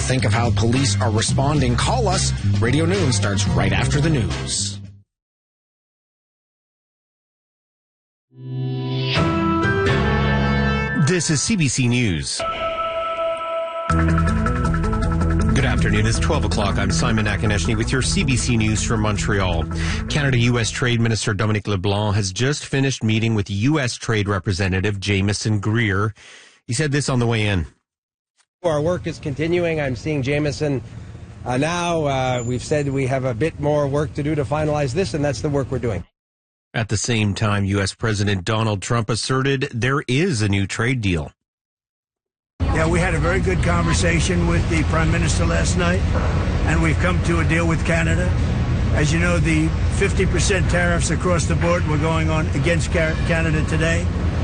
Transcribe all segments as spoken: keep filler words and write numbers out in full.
think of how police are responding. Call us. Radio Noon starts right after the news. This is C B C News. Good afternoon. It's twelve o'clock. I'm Simon Akineshny with your C B C News from Montreal. Canada-U S Trade Minister Dominic LeBlanc has just finished meeting with U S Trade Representative Jameson Greer. He said this on the way in. Our work is continuing. I'm seeing Jameson uh, now. Uh, we've said we have a bit more work to do to finalize this, and that's the work we're doing. At the same time, U S President Donald Trump asserted there is a new trade deal. Yeah, we had a very good conversation with the Prime Minister last night, and we've come to a deal with Canada. As you know, the fifty percent tariffs across the board were going on against Canada today,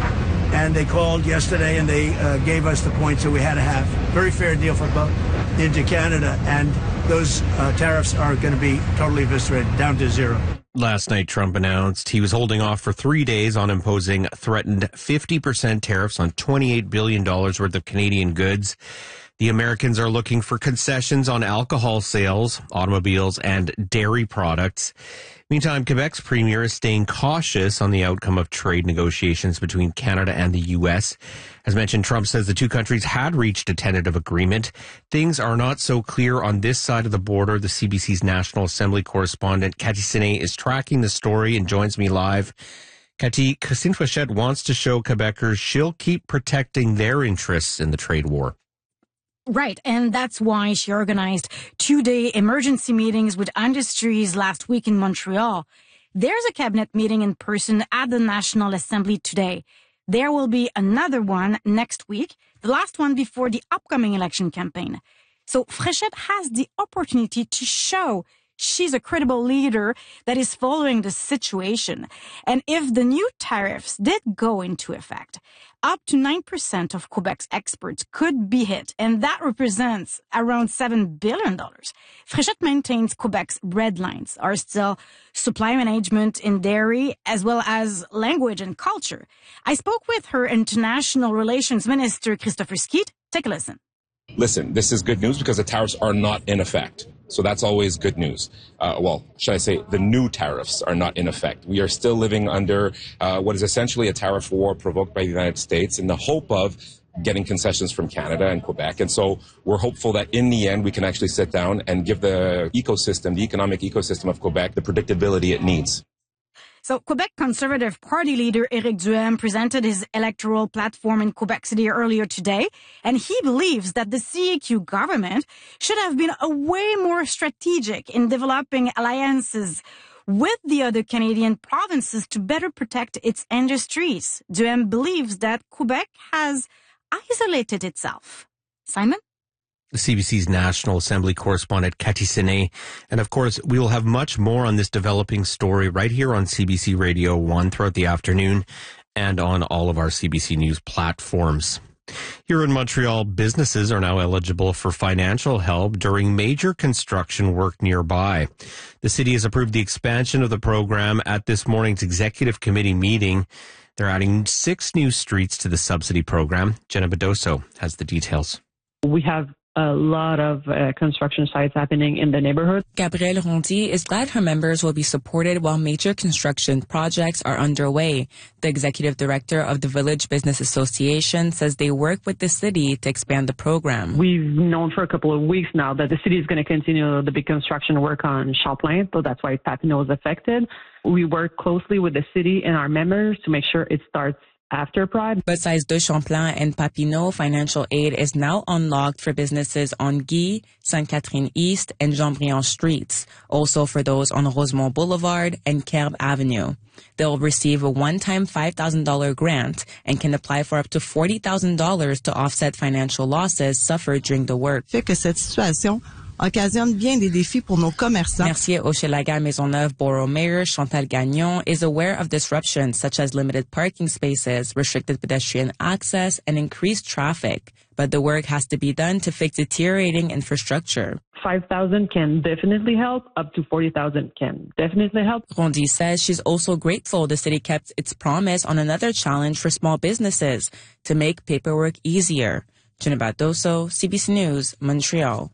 and they called yesterday and they uh, gave us the points that we had to have. Very fair deal for both into Canada, and those uh, tariffs are going to be totally eviscerated, down to zero. Last night, Trump announced he was holding off for three days on imposing threatened fifty percent tariffs on twenty-eight billion dollars worth of Canadian goods. The Americans are looking for concessions on alcohol sales, automobiles, and dairy products. Meantime, Quebec's premier is staying cautious on the outcome of trade negotiations between Canada and the U S. As mentioned, Trump says the two countries had reached a tentative agreement. Things are not so clear on this side of the border. The C B C's National Assembly correspondent, Cathy Sine, is tracking the story and joins me live. Cathy, Christine Fauchette wants to show Quebecers she'll keep protecting their interests in the trade war. Right, and that's why she organized two-day emergency meetings with industries last week in Montreal. There's a cabinet meeting in person at the National Assembly today. There will be another one next week, the last one before the upcoming election campaign. So Fréchette has the opportunity to show she's a credible leader that is following the situation. And if the new tariffs did go into effect, up to nine percent of Quebec's exports could be hit, and that represents around seven billion dollars. Fréchette maintains Quebec's red lines are still supply management in dairy, as well as language and culture. I spoke with her International Relations Minister, Christopher Skeet. Take a listen. Listen, this is good news because the tariffs are not in effect. So that's always good news. Uh, well, should I say the new tariffs are not in effect. We are still living under uh, what is essentially a tariff war provoked by the United States in the hope of getting concessions from Canada and Quebec. And so we're hopeful that in the end we can actually sit down and give the ecosystem, the economic ecosystem of Quebec, the predictability it needs. So Quebec Conservative Party leader Éric Duhaime presented his electoral platform in Quebec City earlier today, and he believes that the C A Q government should have been a way more strategic in developing alliances with the other Canadian provinces to better protect its industries. Duhaime believes that Quebec has isolated itself. Simon? The C B C's National Assembly correspondent, Cathy Sine. And of course, we will have much more on this developing story right here on C B C Radio one throughout the afternoon and on all of our C B C News platforms. Here in Montreal, businesses are now eligible for financial help during major construction work nearby. The city has approved the expansion of the program at this morning's executive committee meeting. They're adding six new streets to the subsidy program. Jenna Bedoso has the details. We have a lot of uh, construction sites happening in the neighborhood. Gabrielle Rondy is glad her members will be supported while major construction projects are underway. The executive director of the Village Business Association says they work with the city to expand the program. We've known for a couple of weeks now that the city is going to continue the big construction work on Champlain, so that's why Papineau is affected. We work closely with the city and our members to make sure it starts after Pride. Besides de Champlain and Papineau, financial aid is now unlocked for businesses on Guy, Sainte-Catherine East, and Jean-Briand streets. Also for those on Rosemont Boulevard and Kerb Avenue. They'll receive a one-time five thousand dollars grant and can apply for up to forty thousand dollars to offset financial losses suffered during the work. Fait que cette situation occasionne bien des défis pour nos commerçants. Mercier-Hochelaga Maisonneuve Borough Mayor Chantal Gagnon is aware of disruptions such as limited parking spaces, restricted pedestrian access, and increased traffic. But the work has to be done to fix deteriorating infrastructure. five thousand can definitely help. Up to forty thousand can definitely help. Rondy says she's also grateful the city kept its promise on another challenge for small businesses to make paperwork easier. Jenna Bedoso, C B C News, Montreal.